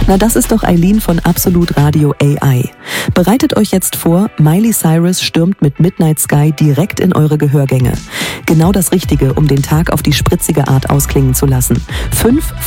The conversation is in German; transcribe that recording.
Na, das ist doch Eileen von Absolut Radio AI. Bereitet euch jetzt vor, Miley Cyrus stürmt mit Midnight Sky direkt in eure Gehörgänge. Genau das Richtige, um den Tag auf die spritzige Art ausklingen zu lassen. 5